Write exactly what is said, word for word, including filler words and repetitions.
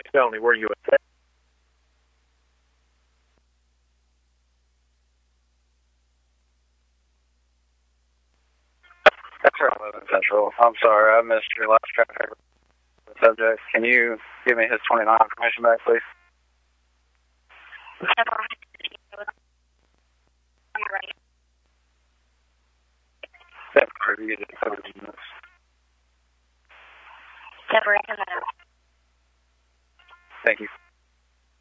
felony. Were you at? That's right, eleven Central. I'm sorry, I missed your last traffic subject. Can you give me his twenty-nine information back, please? Separate. Thank you.